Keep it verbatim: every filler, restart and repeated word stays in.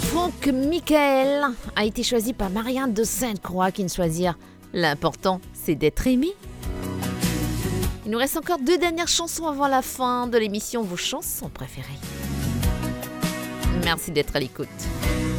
Franck Michael a été choisi par Marianne de Sainte-Croix qui ne choisir. L'important, c'est d'être aimé. Il nous reste encore deux dernières chansons avant la fin de l'émission, vos chansons préférées. Merci d'être à l'écoute.